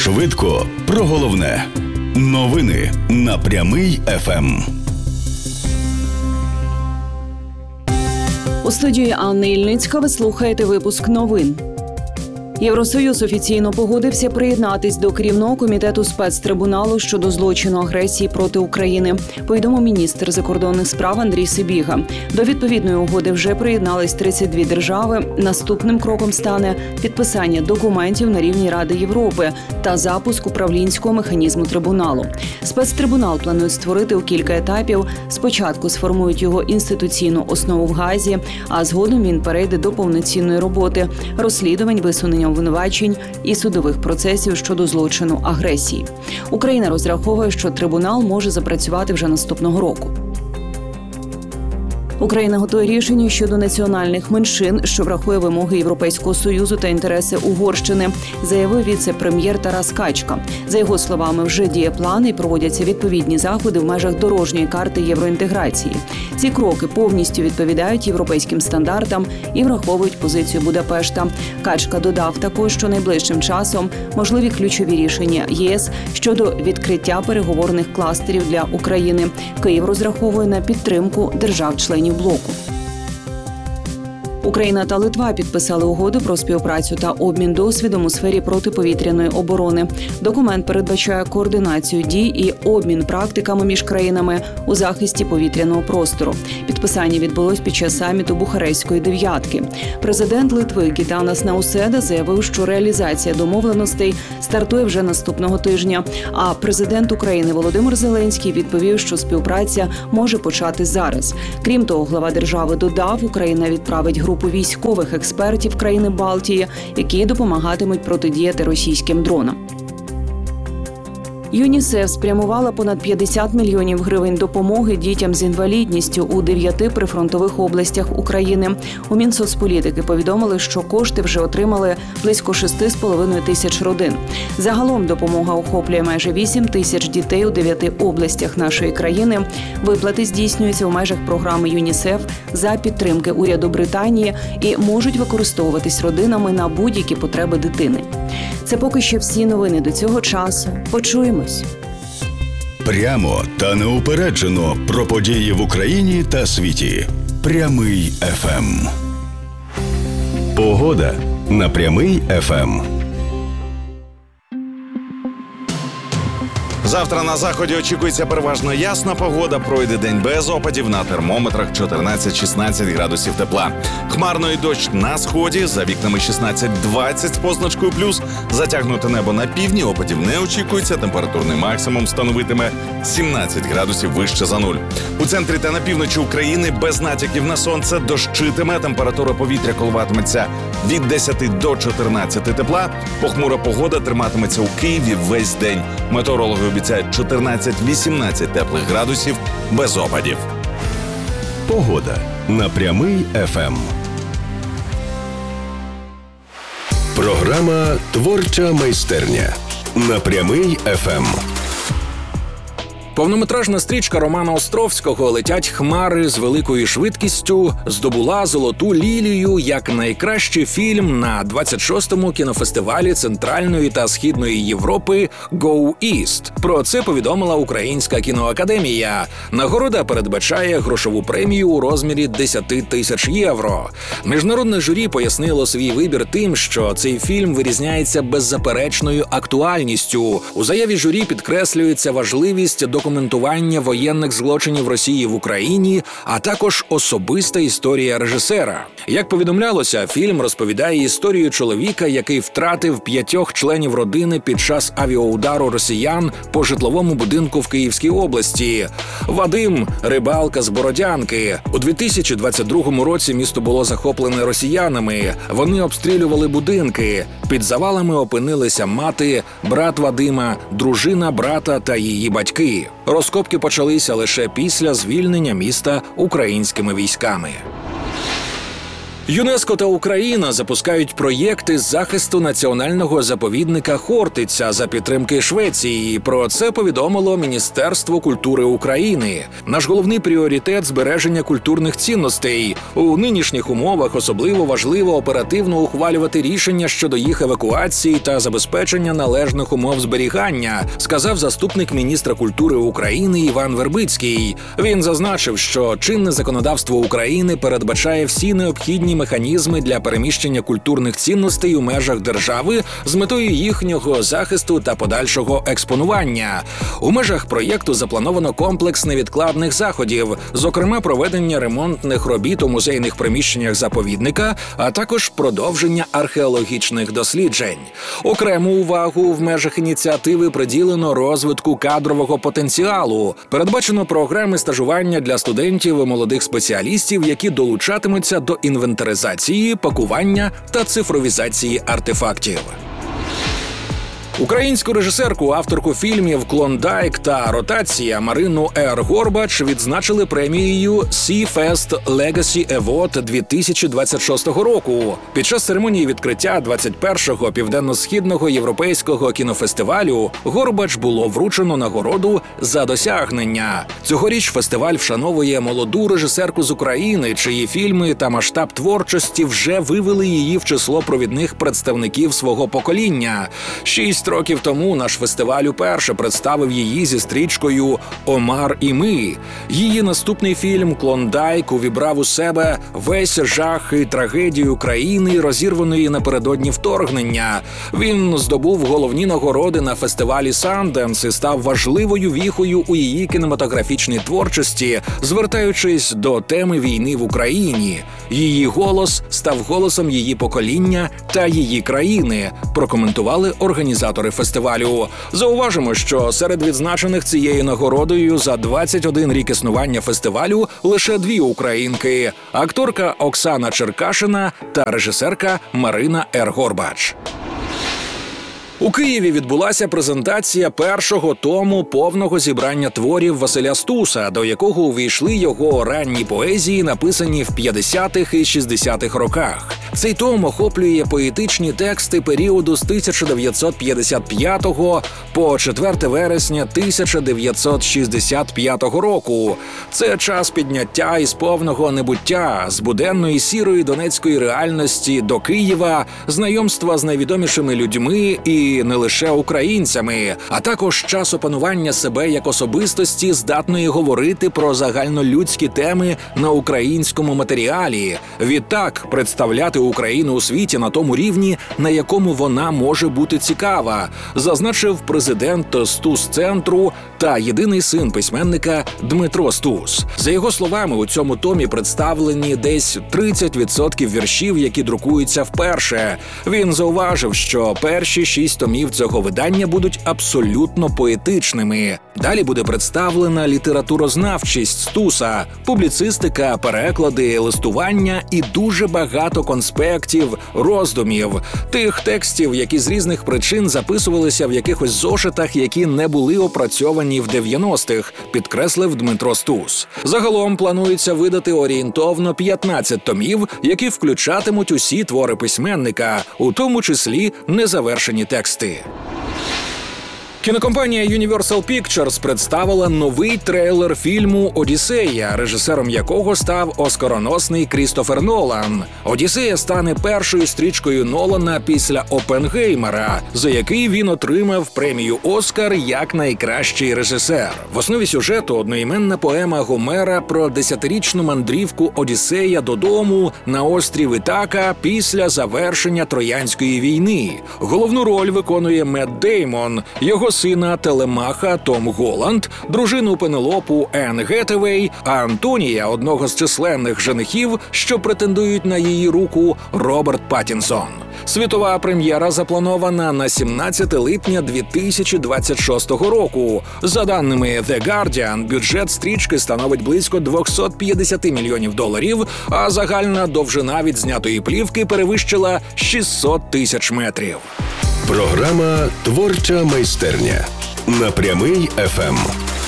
Швидко про головне. Новини на Прямий ФМ. У студії Анна Ільницька ви слухаєте випуск новин. Євросоюз офіційно погодився приєднатись до керівного комітету спецтрибуналу щодо злочину агресії проти України, повідомив міністр закордонних справ Андрій Сибіга. До відповідної угоди вже приєднались 32 держави. Наступним кроком стане підписання документів на рівні Ради Європи та запуск управлінського механізму трибуналу. Спецтрибунал планують створити у кілька етапів. Спочатку сформують його інституційну основу в Гаазі, а згодом він перейде до повноцінної роботи, розслідувань, висунення обвинувачень і судових процесів щодо злочину агресії. Україна розраховує, що трибунал може запрацювати вже наступного року. Україна готує рішення щодо національних меншин, що врахує вимоги Європейського Союзу та інтереси Угорщини, заявив віце-прем'єр Тарас Качка. За його словами, вже діє план і проводяться відповідні заходи в межах дорожньої карти євроінтеграції. Ці кроки повністю відповідають європейським стандартам і враховують позицію Будапешта. Качка додав також, що найближчим часом можливі ключові рішення ЄС щодо відкриття переговорних кластерів для України. Київ розраховує на підтримку держав-членів блоку. Україна та Литва підписали угоду про співпрацю та обмін досвідом у сфері протиповітряної оборони. Документ передбачає координацію дій і обмін практиками між країнами у захисті повітряного простору. Підписання відбулось під час саміту Бухарестської дев'ятки. Президент Литви Гітанас Науседа заявив, що реалізація домовленостей стартує вже наступного тижня. А президент України Володимир Зеленський відповів, що співпраця може почати зараз. Крім того, глава держави додав, Україна відправить групу військових експертів країни Балтії, які допомагатимуть протидіяти російським дронам. ЮНІСЕФ спрямувала понад 50 мільйонів гривень допомоги дітям з інвалідністю у 9 прифронтових областях України. У Мінсоцполітики повідомили, що кошти вже отримали близько 6,5 тисяч родин. Загалом допомога охоплює майже 8 тисяч дітей у 9 областях нашої країни. Виплати здійснюються в межах програми ЮНІСЕФ за підтримки уряду Британії і можуть використовуватись родинами на будь-які потреби дитини. Це поки що всі новини до цього часу. Почуємось. Прямо та неупереджено про події в Україні та світі. Прямий ФМ. Погода на Прямий ФМ. Завтра на заході очікується переважно ясна погода, пройде день без опадів, на термометрах 14-16 градусів тепла. Хмарно і дощ на сході, за вікнами 16-20 з позначкою плюс. Затягнуте небо на півдні, опадів не очікується, температурний максимум становитиме 17 градусів вище за нуль. У центрі та на півночі України без натяків на сонце дощитиме, температура повітря коливатиметься від 10 до 14 тепла. Похмура погода триматиметься у Києві весь день. Метеорологи обіцяють 14-18 теплих градусів без опадів. Погода на Прямий ФМ. Програма «Творча майстерня» на Прямий ФМ. Повнометражна стрічка Романа Островського «Летять хмари з великою швидкістю» здобула золоту лілію як найкращий фільм на 26-му кінофестивалі Центральної та Східної Європи «Go East». Про це повідомила Українська кіноакадемія. Нагорода передбачає грошову премію у розмірі 10 тисяч євро. Міжнародне журі пояснило свій вибір тим, що цей фільм вирізняється беззаперечною актуальністю. У заяві журі підкреслюється важливість документування воєнних злочинів Росії в Україні, а також особиста історія режисера. Як повідомлялося, фільм розповідає історію чоловіка, який втратив 5 членів родини під час авіаудару росіян по житловому будинку в Київській області. Вадим – рибалка з Бородянки. У 2022 році місто було захоплене росіянами. Вони обстрілювали будинки. Під завалами опинилися мати, брат Вадима, дружина брата та її батьки. Розкопки почалися лише після звільнення міста українськими військами. ЮНЕСКО та Україна запускають проєкти з захисту національного заповідника Хортиця за підтримки Швеції. Про це повідомило Міністерство культури України. Наш головний пріоритет – збереження культурних цінностей. У нинішніх умовах особливо важливо оперативно ухвалювати рішення щодо їх евакуації та забезпечення належних умов зберігання, сказав заступник міністра культури України Іван Вербицький. Він зазначив, що чинне законодавство України передбачає всі необхідні механізми для переміщення культурних цінностей у межах держави з метою їхнього захисту та подальшого експонування. У межах проєкту заплановано комплекс невідкладних заходів, зокрема проведення ремонтних робіт у музейних приміщеннях заповідника, а також продовження археологічних досліджень. Окрему увагу в межах ініціативи приділено розвитку кадрового потенціалу. Передбачено програми стажування для студентів і молодих спеціалістів, які долучатимуться до інвентаризації, пакування та цифровізації артефактів. Українську режисерку, авторку фільмів «Клондайк» та «Ротація» Марину Р. Горбач відзначили премією Sea Fest Legacy Award 2026 року. Під час церемонії відкриття 21-го Південно-Східного європейського кінофестивалю Горбач було вручено нагороду за досягнення. Цьогоріч фестиваль вшановує молоду режисерку з України, чиї фільми та масштаб творчості вже вивели її в число провідних представників свого покоління. 6 років тому наш фестиваль уперше представив її зі стрічкою «Омар і ми». Її наступний фільм «Клондайк» увібрав у себе весь жах і трагедію країни, розірваної напередодні вторгнення. Він здобув головні нагороди на фестивалі «Санденс» і став важливою віхою у її кінематографічній творчості, звертаючись до теми війни в Україні. Її голос став голосом її покоління та її країни, прокоментували організатори фестивалю. Зауважимо, що серед відзначених цією нагородою за 21 рік існування фестивалю лише 2 українки – акторка Оксана Черкашина та режисерка Марина Р. Горбач. У Києві відбулася презентація першого тому повного зібрання творів Василя Стуса, до якого увійшли його ранні поезії, написані в 50-х і 60-х роках. Цей том охоплює поетичні тексти періоду з 1955 по 4 вересня 1965 року. Це час підняття із повного небуття, з буденної сірої донецької реальності до Києва, знайомства з найвідомішими людьми і не лише українцями, а також час опанування себе як особистості, здатної говорити про загальнолюдські теми на українському матеріалі. Відтак, представляти Україну у світі на тому рівні, на якому вона може бути цікава, зазначив президент Стус-центру та єдиний син письменника Дмитро Стус. За його словами, у цьому томі представлені десь 30% віршів, які друкуються вперше. Він зауважив, що перші 6 томів цього видання будуть абсолютно поетичними. Далі буде представлена літературознавчість Стуса, публіцистика, переклади, листування і дуже багато конспектів, роздумів. Тих текстів, які з різних причин записувалися в якихось зошитах, які не були опрацьовані в 90-х, підкреслив Дмитро Стус. Загалом планується видати орієнтовно 15 томів, які включатимуть усі твори письменника, у тому числі незавершені тексти. Кінокомпанія Universal Pictures представила новий трейлер фільму «Одіссея», режисером якого став оскароносний Крістофер Нолан. «Одіссея» стане першою стрічкою Нолана після «Оппенгеймера», за який він отримав премію «Оскар» як найкращий режисер. В основі сюжету одноіменна поема Гомера про 10-річну мандрівку Одіссея додому на острів Ітака після завершення Троянської війни. Головну роль виконує Мет Деймон, його сина Телемаха Том Голланд, дружину Пенелопу Енн Гетевей, а Антонія, одного з численних женихів, що претендують на її руку, Роберт Паттінсон. Світова прем'єра запланована на 17 липня 2026 року. За даними The Guardian, бюджет стрічки становить близько $250 мільйонів, а загальна довжина відзнятої плівки перевищила 600 тисяч метрів. Програма «Творча майстерня» на Прямий ФМ.